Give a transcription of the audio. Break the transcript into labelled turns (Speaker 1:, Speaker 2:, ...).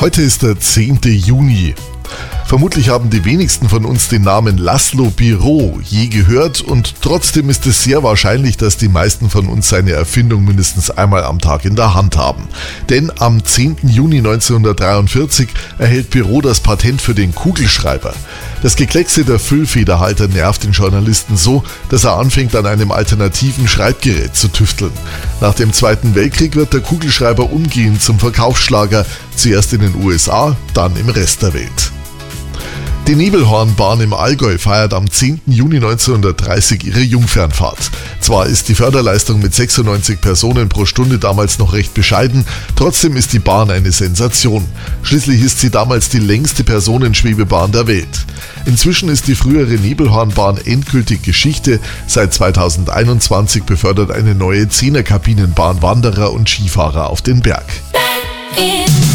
Speaker 1: Heute ist der 10. Juni. Vermutlich haben die wenigsten von uns den Namen Laszlo Biro je gehört und trotzdem ist es sehr wahrscheinlich, dass die meisten von uns seine Erfindung mindestens einmal am Tag in der Hand haben. Denn am 10. Juni 1943 erhält Biro das Patent für den Kugelschreiber. Das Gekleckse der Füllfederhalter nervt den Journalisten so, dass er anfängt, an einem alternativen Schreibgerät zu tüfteln. Nach dem Zweiten Weltkrieg wird der Kugelschreiber umgehend zum Verkaufsschlager, zuerst in den USA, dann im Rest der Welt. Die Nebelhornbahn im Allgäu feiert am 10. Juni 1930 ihre Jungfernfahrt. Zwar ist die Förderleistung mit 96 Personen pro Stunde damals noch recht bescheiden, trotzdem ist die Bahn eine Sensation. Schließlich ist sie damals die längste Personenschwebebahn der Welt. Inzwischen ist die frühere Nebelhornbahn endgültig Geschichte. Seit 2021 befördert eine neue 10er-Kabinenbahn Wanderer und Skifahrer auf den Berg.